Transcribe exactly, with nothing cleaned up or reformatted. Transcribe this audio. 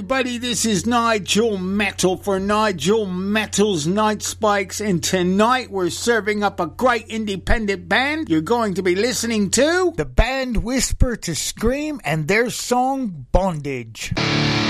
everybody, this is Nigel Metal for Nigel Metal's Night Spikes, and tonight we're serving up a great independent band. You're going to be listening to the band Whisper to Scream and their song Bondage.